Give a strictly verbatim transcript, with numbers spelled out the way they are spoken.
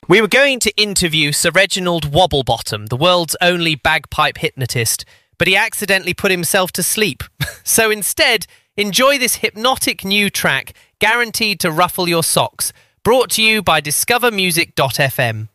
We were going to interview Sir Reginald Wobblebottom, the world's only bagpipe hypnotist, but he accidentally put himself to sleep. So instead, enjoy this hypnotic new track, guaranteed to ruffle your socks, brought to you by discover music dot f m.